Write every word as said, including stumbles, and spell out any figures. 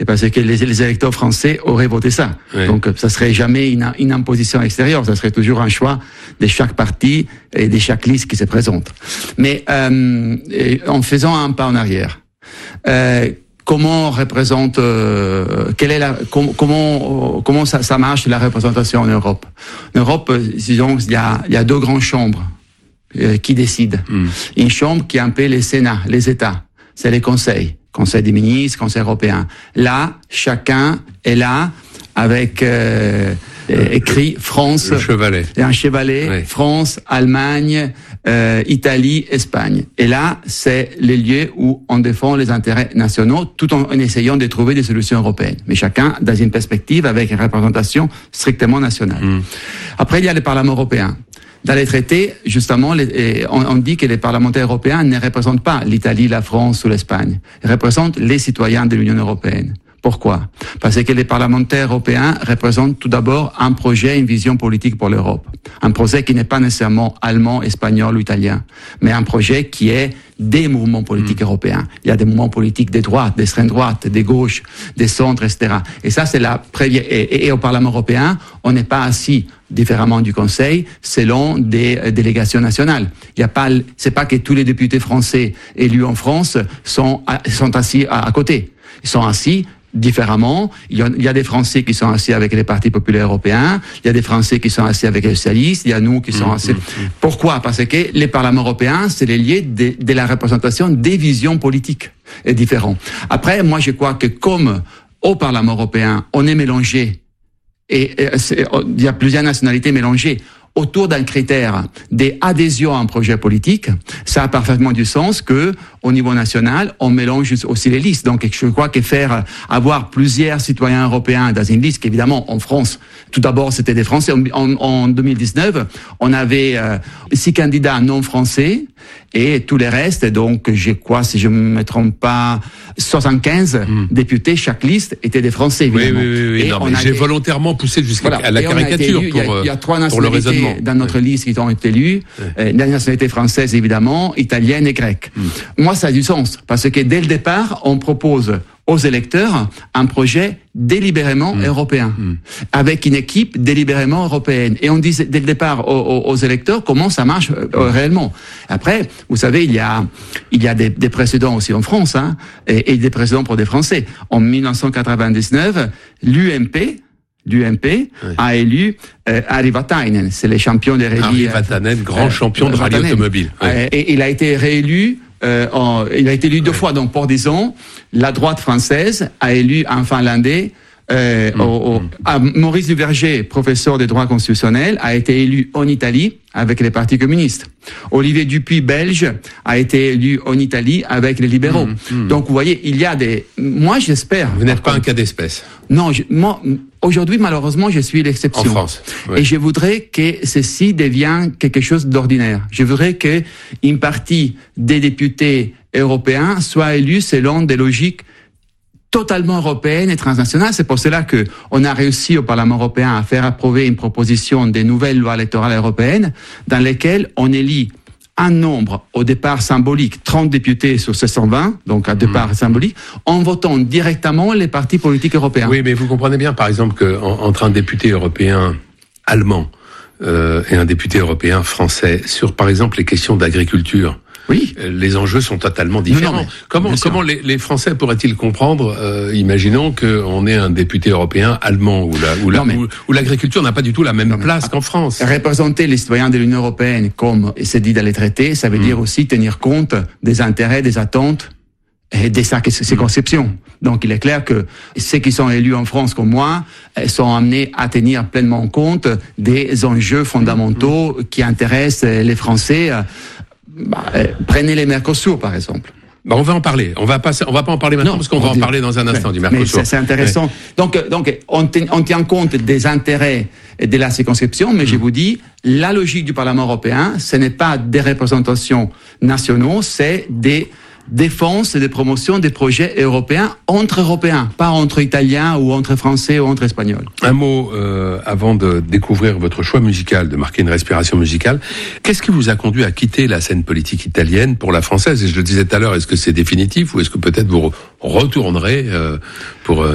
parce que les, les électeurs français auraient voté ça. Oui. Donc, ça serait jamais une, une imposition extérieure, ça serait toujours un choix de chaque parti et de chaque liste qui se présente. Mais euh, en faisant un pas en arrière, euh, comment on représente, euh, quelle est la, com, comment comment ça, ça marche la représentation en Europe? En Europe, disons, il y a il y a deux grandes chambres euh, qui décident. Mm. Une chambre qui est un peu les Sénats, les États, c'est les conseils. Conseil des ministres, Conseil européen. Là, chacun est là avec euh, écrit France, le chevalet, un chevalet, oui. France, Allemagne, euh, Italie, Espagne. Et là, c'est les lieux où on défend les intérêts nationaux, tout en, en essayant de trouver des solutions européennes. Mais chacun dans une perspective avec une représentation strictement nationale. Mmh. Après, il y a le Parlement européen. Dans les traités, justement, les, on, on dit que les parlementaires européens ne représentent pas l'Italie, la France ou l'Espagne. Ils représentent les citoyens de l'Union européenne. Pourquoi? Parce que les parlementaires européens représentent tout d'abord un projet, une vision politique pour l'Europe. Un projet qui n'est pas nécessairement allemand, espagnol ou italien, mais un projet qui est des mouvements politiques mmh. européens. Il y a des mouvements politiques des droites, d'extrême droite, des gauches, des centres, et cetera. Et ça, c'est la première. Et, et, et au Parlement européen, on n'est pas assis différemment du Conseil, selon des euh, délégations nationales. Il y a pas, c'est pas que tous les députés français élus en France sont sont assis à, à côté. Ils sont assis différemment. Il y, a, il y a des Français qui sont assis avec les partis populaires européens, il y a des Français qui sont assis avec les socialistes, il y a nous qui sont mmh, assis. Mmh, mmh. Pourquoi? Parce que les parlements européens, c'est les lieux de, de la représentation des visions politiques et différentes. Après, moi, je crois que comme au Parlement européen, on est mélangé et, et il y a plusieurs nationalités mélangées autour d'un critère d'adhésion à un projet politique, ça a parfaitement du sens que, au niveau national, on mélange aussi les listes. Donc, je crois que faire avoir plusieurs citoyens européens dans une liste, qu'évidemment, en France, tout d'abord, c'était des Français. En, en deux mille dix-neuf, on avait euh, six candidats non français et tous les restes. Donc, je crois, si je ne me trompe pas, soixante-quinze mmh. députés, chaque liste était des Français, évidemment. Oui, oui, oui. oui. Non, mais j'ai été... volontairement poussé jusqu'à voilà. la caricature élu, pour, il y a, il y a trois pour le raisonnement. Dans notre oui. liste qui ont été élus, oui. euh, la nationalité française, évidemment, italienne et grecque. Mmh. Moi, ça a du sens, parce que dès le départ, on propose aux électeurs un projet délibérément mmh. européen, mmh. avec une équipe délibérément européenne. Et on dit dès le départ aux, aux, aux électeurs comment ça marche euh, réellement. Après, vous savez, il y a il y a des, des précédents aussi en France, hein, et, et des précédents pour des Français. En dix-neuf cent quatre-vingt-dix-neuf, l'U M P l'U M P oui. a élu euh, Ari Vatainen, c'est le champion des rallyes. Ari Vatainen, grand euh, champion de rallye automobile. Oui. Euh, et il a été réélu. Euh, en, il a été élu deux oui. fois, donc pour disons, la droite française a élu un Finlandais. Euh, mmh, au, au, mmh. à Maurice Duverger, professeur de droit constitutionnel, a été élu en Italie avec les partis communistes. Olivier Dupuy, belge, a été élu en Italie avec les libéraux. Mmh, mmh. Donc, vous voyez, il y a des... Moi, j'espère... Vous n'êtes pas contre... un cas d'espèce. Non, je, moi, aujourd'hui, malheureusement, je suis l'exception. En France. Oui. Et je voudrais que ceci devienne quelque chose d'ordinaire. Je voudrais que une partie des députés européens soit élus selon des logiques totalement européenne et transnationale. C'est pour cela que on a réussi au Parlement européen à faire approuver une proposition des nouvelles lois électorales européennes dans lesquelles on élit un nombre au départ symbolique, trente députés sur sept cent vingt, donc à départ mmh. symbolique, en votant directement les partis politiques européens. Oui, mais vous comprenez bien, par exemple, qu'entre un député européen allemand euh, et un député européen français, sur, par exemple, les questions d'agriculture, oui. Les enjeux sont totalement différents. Non, non, comment comment les, les Français pourraient-ils comprendre, euh, imaginons qu'on ait un député européen allemand où, la, où, la, mais... où, où l'agriculture n'a pas du tout la même non, place qu'en France. Représenter les citoyens de l'Union européenne, comme c'est dit dans les traités, ça veut mmh. dire aussi tenir compte des intérêts, des attentes et de sa ses conceptions. Donc il est clair que ceux qui sont élus en France comme moi sont amenés à tenir pleinement compte des enjeux fondamentaux mmh. qui intéressent les Français. Bah, euh, prenez les Mercosur, par exemple. Bah, on va en parler. On va passer. On va pas en parler maintenant non, parce qu'on va dit, en parler dans un instant mais, du Mercosur. Mais c'est, c'est intéressant. Ouais. Donc, donc, on, ten, on tient compte des intérêts de la circonscription, mais mmh. je vous dis, la logique du Parlement européen, ce n'est pas des représentations nationaux, c'est des défense et de promotion des projets européens entre Européens, pas entre Italiens ou entre Français ou entre Espagnols. Un mot euh, avant de découvrir votre choix musical, de marquer une respiration musicale. Qu'est-ce qui vous a conduit à quitter la scène politique italienne pour la française? Et je le disais tout à l'heure, est-ce que c'est définitif ou est-ce que peut-être vous retournerez euh, pour... Euh